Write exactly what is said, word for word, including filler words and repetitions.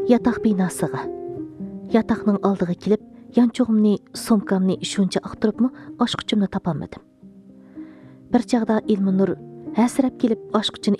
Yataq binasıga. Yataqning oldiga kelib, yanchog'imni, somkamni shuncha aqtiribmi, ochqichimni topolmadim. Bir chaqda Ilminur hasrab kelib ochqichini